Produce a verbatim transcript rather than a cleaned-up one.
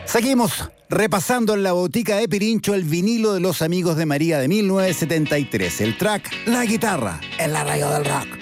Seguimos repasando en la botica de Pirincho el vinilo de los Amigos de María de mil novecientos setenta y tres. El track La Guitarra en la radio del rock.